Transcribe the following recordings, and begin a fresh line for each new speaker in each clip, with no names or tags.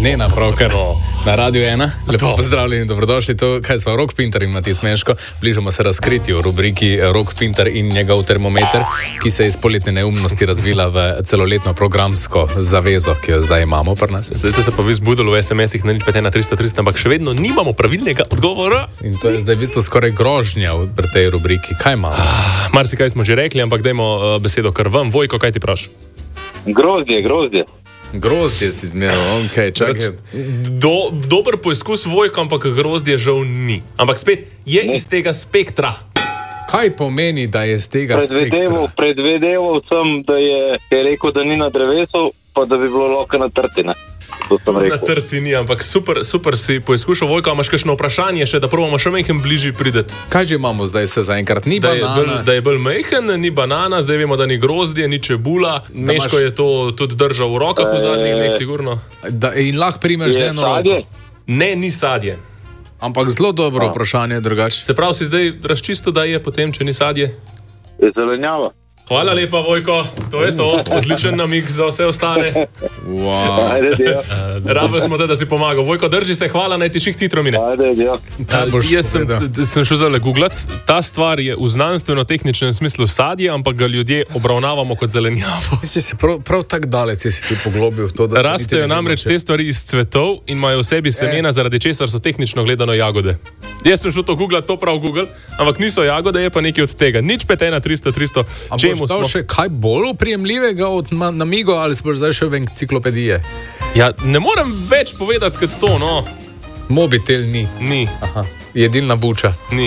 Nena, pravkar na Radio 1. Lepo pozdravljeni in dobrodošli. To, kaj smo, Rok Pintar in Mati Smeško. Bližamo se razkritju v rubriki Rok Pintar in njegov termometer, ki se je iz poletne neumnosti razvila v celoletno programsko zavezo, ki jo zdaj imamo pri nas.
Zdaj ste se pa vi zbudili v SMS-ih na 051330, ampak še vedno nimamo pravilnega odgovora.
In to je zdaj v bistvu skoraj grožnja pri tej rubriki. Kaj imamo?
Marsikaj smo že rekli, ampak dajmo besedo kar vam. Vojko, kaj ti praš?
Grozdje.
Grozdje si zmeral, ok, čakaj.
Dober poizkus Vojko, ampak grozdje žal ni. Ampak spet je iz tega spektra.
Kaj pomeni, da je z tega spektra?
Predvedeval sem, da je rekel, da ni na drevesu, pa da bi bilo lahko na trtine.
Na trtini, ampak super si poizkušal, Vojko. Imaš kakšno vprašanje še, da probamo še majhen bližje prideti?
Kaj že imamo zdaj se zaenkrat? Ni banana.
Da je bolj majhen, ni banana, zdaj vemo, da ni grozdje, ni čebula. Meško je to tudi držal v rokah v zadnjih dneh, sigurno.
In lahko primeš z eno roko.
Ne, ni sadje.
Ampak zelo dobro vprašanje drugače.
Se pravi, si zdaj razčistil, da je potem, če ni sadje?
Je zelenjava.
Hvala lepa, Vojko, to je to, odličen namig za vse ostale.
Wow.
Rado smo te, da si pomagal. Vojko, drži se, hvala, naj ti ših hitro mine. Jaz sem šel zdaj googlat, ta stvar je v znanstveno-tehničnem smislu sadje, ampak ga ljudje obravnavamo kot zelenjavo.
Si se prav tak dalec, si ti poglobil v to, da...
Rastejo namreč te stvari iz cvetov in imajo v sebi semena, zaradi česar so tehnično gledano jagode. Jaz sem šel to googlat, to prav Google, ampak niso jagode, je pa nekaj od tega. Nič 51300.
Dal še kaj bolj oprijemljivega od namigo ali smo zdaj še v enciklopedije?
Ja, ne morem več povedati, kot to, no.
Mobitel ni.
Ni.
Aha. Jedilna buča.
Ni.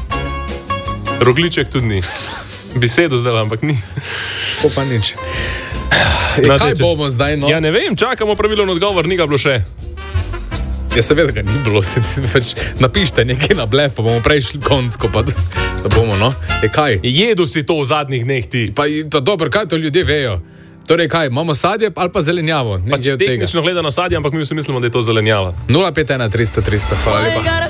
Rogliček tudi ni. Besedo zdaj, ampak ni.
To pa nič. Kaj bomo zdaj, no?
Ja, ne vem, čakamo pravilen odgovor, ni ga bilo še.
Ja, seveda ga ni bilo, napište nekaj na blef, pa bomo prejšli konsko, pa da bomo, no. Kaj?
Jedu si to v zadnjih dneh ti.
Pa to dobro, kaj to ljudje vejo? Torej kaj, imamo sadje ali pa zelenjavo?
Pač tehnično gledano sadje, ampak mi vsi mislimo, da je to zelenjava.
051330, hvala lepa.